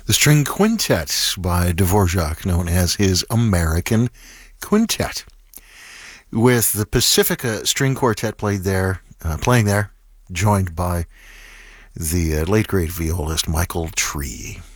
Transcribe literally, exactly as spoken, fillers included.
the string quintet by Dvorak, known as his American Quintet, with the Pacifica String Quartet played there, uh, playing there, joined by the uh, late great violist Michael Tree.